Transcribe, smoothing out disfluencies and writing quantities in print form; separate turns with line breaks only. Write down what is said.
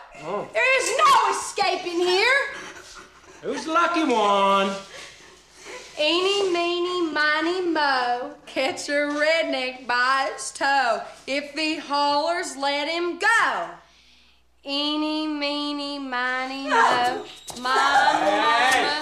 Oh.
There is no escaping here.
Who's the lucky one?
Eeny, meeny, miny, mo, catch a redneck by his toe. If he hollers, let him go. Eeny, meeny, miny, mo, my mama